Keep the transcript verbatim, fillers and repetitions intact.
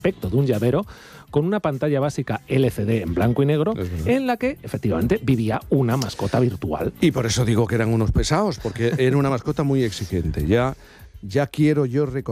aspecto de un llavero, con una pantalla básica L C D en blanco y negro, en la que efectivamente vivía una mascota virtual. Y por eso digo que eran unos pesados, porque era una mascota muy exigente. Ya, ya quiero yo recordar